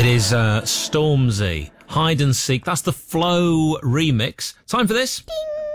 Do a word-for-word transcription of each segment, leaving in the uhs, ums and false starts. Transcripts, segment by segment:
It is uh, Stormzy, Hide and Seek. That's the Flow remix. Time for this.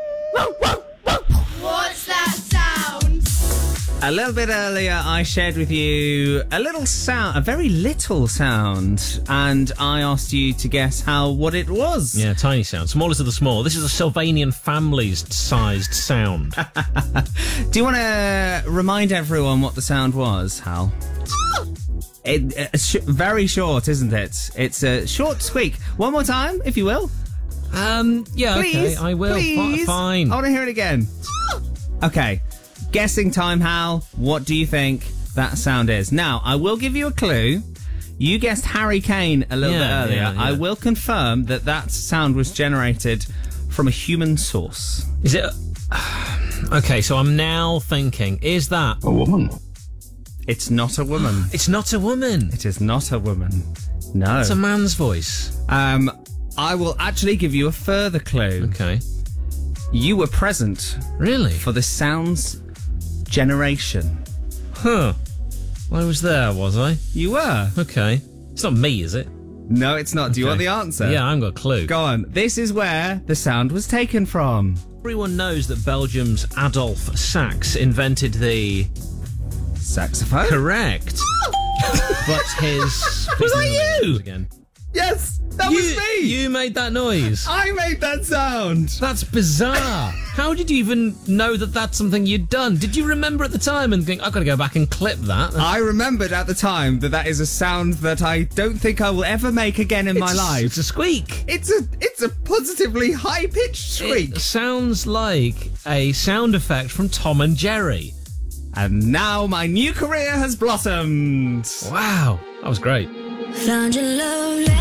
What's that sound? A little bit earlier, I shared with you a little sound, a very little sound, and I asked you to guess how what it was. Yeah, tiny sound. Smallest of the small. This is a Sylvanian family's-sized sound. Do you want to remind everyone what the sound was, Hal? It, it's sh- very short, isn't it? It's a short squeak. One more time, if you will. Um, yeah, Please, okay, I will. Please. F- fine. I want to hear it again. Okay. Guessing time, Hal. What do you think that sound is? Now, I will give you a clue. You guessed Harry Kane a little Yeah, bit earlier. yeah, yeah. I will confirm that that sound was generated from a human source. Is it... Okay, so I'm now thinking, is that... A woman. It's not a woman. It's not a woman. It is not a woman. No. It's a man's voice. Um, I will actually give you a further clue. Okay. You were present Really? for the sound's generation. Huh. Well, I was there, was I? You were. Okay. It's not me, is it? No, it's not. Do you Okay. want the answer? Yeah, I haven't got a clue. Go on. This is where the sound was taken from. Everyone knows that Belgium's Adolf Sax invented the... Saxophone? Correct. But his... Was that you? Again. Yes, that You, was me. you made that noise. I made that sound. That's bizarre. How did you even know that that's something you'd done? Did you remember at the time and think, I've got to go back and clip that? I remembered at the time that that is a sound that I don't think I will ever make again in my It's- life. It's a squeak. It's a it's a positively high-pitched squeak. It sounds like a sound effect from Tom and Jerry. And now my new career has blossomed. Wow. That was great. Found your love